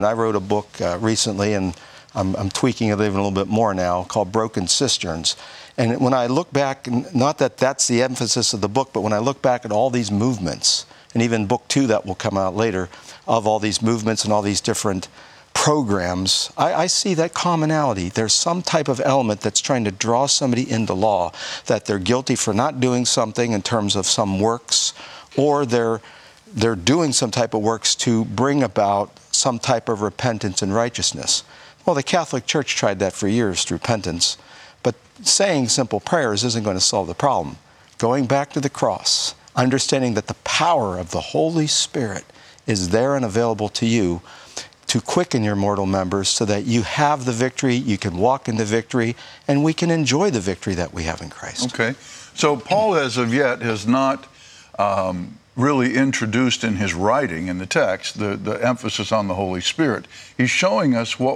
I wrote a book recently, and I'm tweaking it even a little bit more now, called Broken Cisterns. And when I look back, not that that's the emphasis of the book, but when I look back at all these movements, and even book 2 that will come out later, of all these movements and all these different programs, I see that commonality. There's some type of element that's trying to draw somebody into law, that they're guilty for not doing something in terms of some works, or they're doing some type of works to bring about some type of repentance and righteousness. Well, the Catholic Church tried that for years through penance, but saying simple prayers isn't going to solve the problem. Going back to the cross, understanding that the power of the Holy Spirit is there and available to you to quicken your mortal members so that you have the victory, you can walk in the victory, and we can enjoy the victory that we have in Christ. Okay. So Paul, as of yet, has not really introduced in his writing, in the text, the emphasis on the Holy Spirit. He's showing us what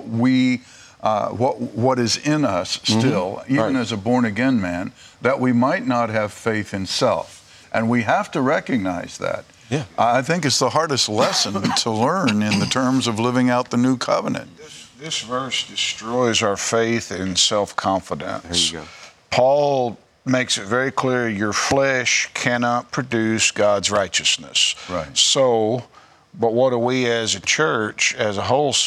is in us still, even as a born-again man, that we might not have faith in self. And we have to recognize that. Yeah. I think it's the hardest lesson to learn in the terms of living out the new covenant. This verse destroys our faith in self-confidence. There you go. Paul makes it very clear your flesh cannot produce God's righteousness. Right. So, but what do we as a church, as a whole,